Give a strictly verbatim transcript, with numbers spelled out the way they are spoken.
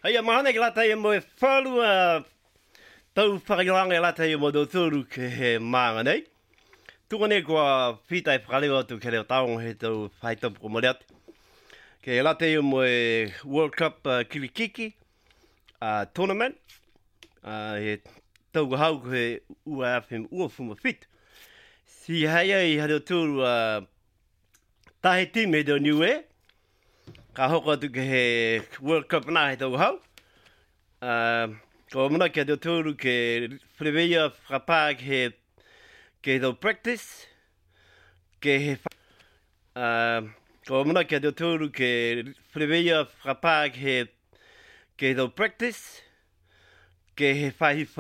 Hei, mahane ki lata i mo e whalu a tau whakailanga i lata i mo do tūru ke he maanga nei. Tuka ne kua whitai whakaleo atu ke reo taonga he tau whaitapu ko moriati. Ke lata i mo e World Cup uh, Kirikiki uh, tournament. Uh, he tau ka hau ko he ua awhi ua fuma fit. Si hei ai ha reo tūru uh, tahe team he reo New Air. Ka hoko atu ke he World Cup nā he tau hau. Uh, ko muna ke reo tūru ke whireweia whakapā ke he ke he tau practice. Ke he uh, ko muna ke reo tūru ke whireweia whakapā ke he ke he tau practice. Ke he whahi